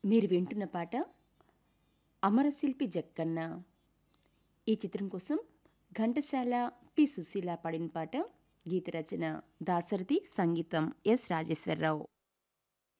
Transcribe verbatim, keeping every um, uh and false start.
మీరు వింటున్న పాట అమరశిల్పి జక్కన్న. ఈ చిత్రం కోసం ఘంటసాల, పి సుశీల పాడిన పాట. గీత రచన దాశరథి, సంగీతం ఎస్ రాజేశ్వరరావు.